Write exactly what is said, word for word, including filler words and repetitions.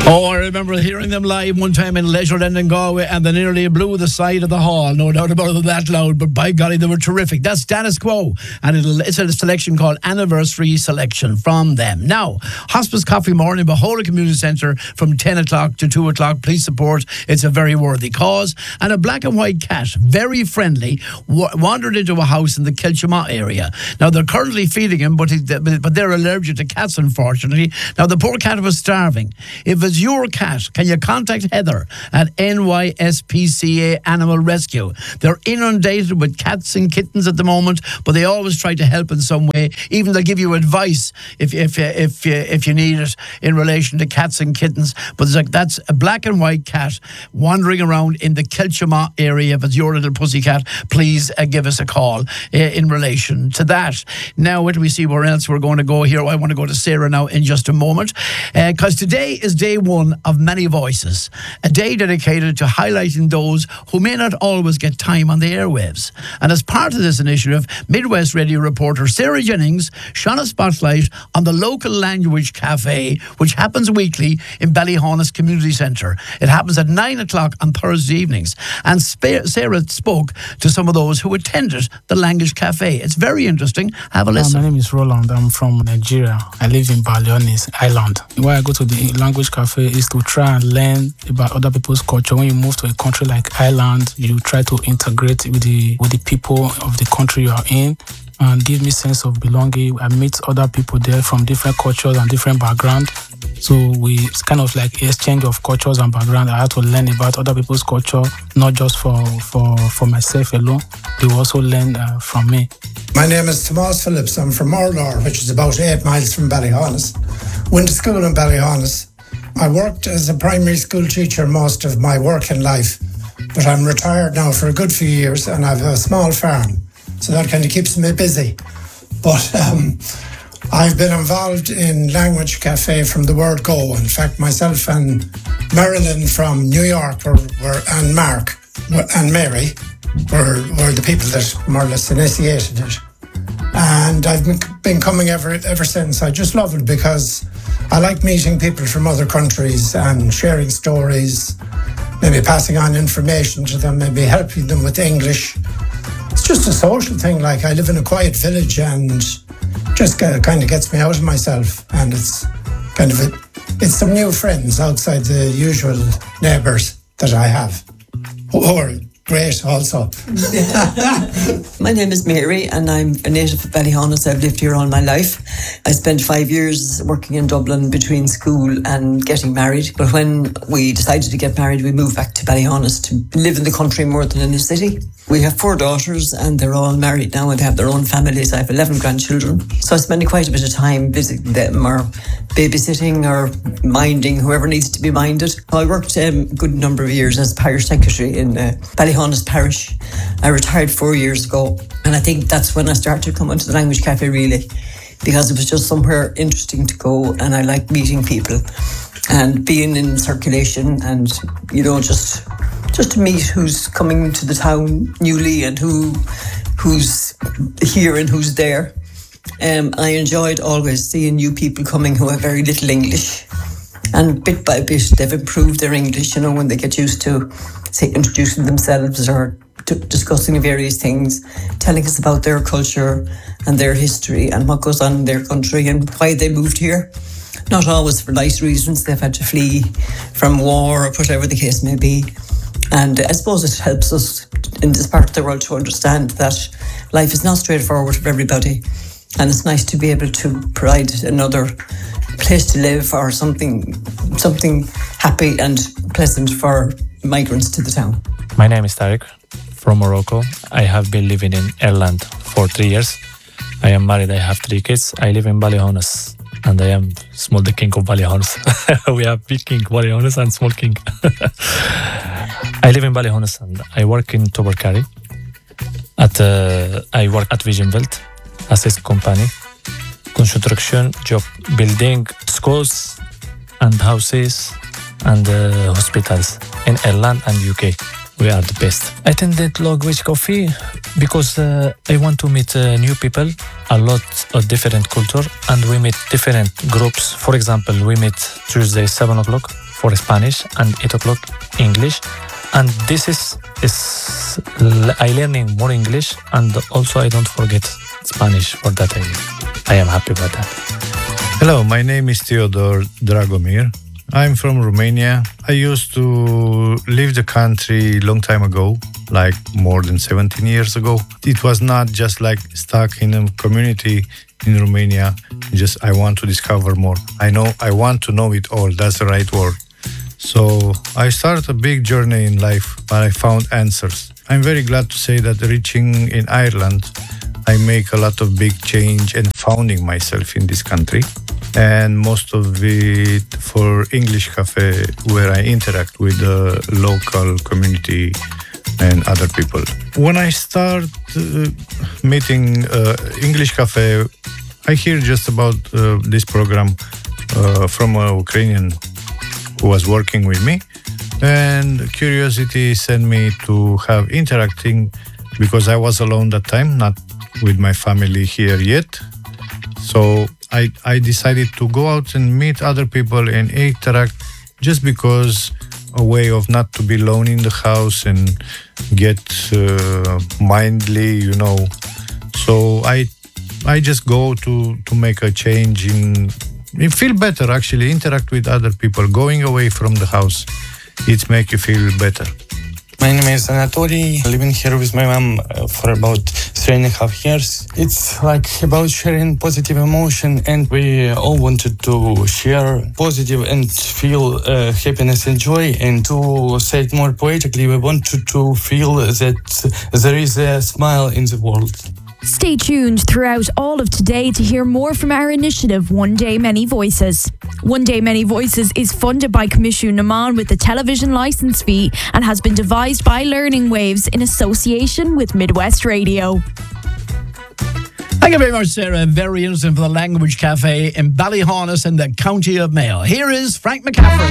Oh, I remember hearing them live one time in Leisureland in Galway, and they nearly blew the side of the hall. No doubt about it, that loud, but by golly, they were terrific. That's Status Quo, and it'll, it's a selection called Anniversary Selection from them. Now, Hospice Coffee Morning, Beholder Community Centre from ten o'clock to two o'clock. Please support. It's a very worthy cause. And a black and white cat, very friendly, w- wandered into a house in the Kilchama area. Now, they're currently feeding him, but, he, but they're allergic to cats, unfortunately. Now, the poor cat was starving. If it's your cat, can you contact Heather at N Y S P C A Animal Rescue? They're inundated with cats and kittens at the moment, but they always try to help in some way. Even they'll give you advice if if if if you need it in relation to cats and kittens. But it's like, that's a black and white cat wandering around in the Kilchama area. If it's your little pussycat, please uh, give us a call uh, in relation to that. Now, wait till we see where else we're going to go here. I want to go to Sarah now in just a moment, because uh, today is day one of Many Voices, a day dedicated to highlighting those who may not always get time on the airwaves. And as part of this initiative, Midwest Radio reporter Sarah Jennings shone a spotlight on the local language cafe, which happens weekly in Ballyhonus Community Centre. It happens at nine o'clock on Thursday evenings. And Sp- Sarah spoke to some of those who attended the language cafe. It's very interesting. Have a listen. Uh, my name is Roland. I'm from Nigeria. I live in Ballyhonus Island. Why I go to the language cafe is to try and learn about other people's culture. When you move to a country like Ireland, you try to integrate with the with the people of the country you are in, and give me sense of belonging. I meet other people there from different cultures and different backgrounds. So we it's kind of like exchange of cultures and background. I had to learn about other people's culture, not just for for, for myself alone. They will also learn uh, from me. My name is Tomas Phillips. I'm from Orlar, which is about eight miles from Ballyhonus. Went to school in Ballyhonus. I worked as a primary school teacher most of my working life, but I'm retired now for a good few years, and I have a small farm, so that kind of keeps me busy. But um, I've been involved in Language Cafe from the word go. In fact, myself and Marilyn from New York were, were and Mark were, and Mary were, were the people that more or less initiated it. And I've been, been coming ever ever since. I just love it because I like meeting people from other countries and sharing stories, maybe passing on information to them, maybe helping them with English. It's just a social thing. Like, I live in a quiet village, and just kind of gets me out of myself. And it's kind of a, it's some new friends outside the usual neighbours that I have, who are great also. My name is Mary, and I'm a native of Ballyhonus. I've lived here all my life. I spent five years working in Dublin between school and getting married. But when we decided to get married, we moved back to Ballyhonus to live in the country more than in the city. We have four daughters, and they're all married now and have their own families. I have eleven grandchildren. So I spend quite a bit of time visiting them, or babysitting, or minding whoever needs to be minded. I worked um, a good number of years as parish secretary in uh, Ballyhonus Parish. I retired four years ago, and I think that's when I started coming to the Language Cafe, really, because it was just somewhere interesting to go, and I like meeting people and being in circulation, and, you know, just just to meet who's coming to the town newly and who who's here and who's there. Um, I enjoyed always seeing new people coming who have very little English, and bit by bit they've improved their English, you know, when they get used to, say, introducing themselves or t- discussing various things, telling us about their culture and their history and what goes on in their country and why they moved here. Not always for nice reasons. They've had to flee from war or whatever the case may be. And I suppose it helps us in this part of the world to understand that life is not straightforward for everybody. And it's nice to be able to provide another place to live, or something something happy and pleasant for migrants to the town. My name is Tarek, from Morocco. I have been living in Ireland for three years. I am married, I have three kids. I live in Ballyhonus, and I am small the king of Ballyhonus. We have big king Ballyhonus and small king. I live in Ballyhonus, and I work in Tobercary. At uh, I work at Vision Welt, assist company, construction job, building schools and houses and uh, hospitals in Ireland and U K. We are the best. I attended Language Coffee because uh, I want to meet uh, new people, a lot of different culture, and we meet different groups. For example, we meet Tuesday seven o'clock, for Spanish and eight o'clock English. And this is is I learning more English, and also I don't forget Spanish. For that I I am happy about that. Hello, my name is Theodor Dragomir. I'm from Romania. I used to leave the country long time ago, like more than seventeen years ago. It was not just like stuck in a community in Romania. Just I want to discover more. I know I want to know it all. That's the right word. So I started a big journey in life, but I found answers. I'm very glad to say that reaching in Ireland, I make a lot of big change and founding myself in this country. And most of it for English Cafe, where I interact with the local community and other people. When I start uh, meeting uh, English Cafe, I hear just about uh, this program uh, from a Ukrainian who was working with me, and curiosity sent me to have interacting because I was alone that time, not with my family here yet. So I, I decided to go out and meet other people and interact, just because a way of not to be alone in the house and get uh, mindly, you know. So I I just go to, to make a change in, in feel better actually, interact with other people, going away from the house. It make you feel better. My name is Anatoly, living here with my mom uh, for about three and a half years. It's like about sharing positive emotion, and we all wanted to share positive and feel uh, happiness and joy. And to say it more poetically, we wanted to feel that there is a smile in the world. Stay tuned throughout all of today to hear more from our initiative, One Day Many Voices. One Day Many Voices is funded by Commission Naman with the television licence fee and has been devised by Learning Waves in association with Midwest Radio. Thank you very much, Sarah. Very interesting for the Language Cafe in Ballyhonus in the County of Mayo. Here is Frank McCaffrey.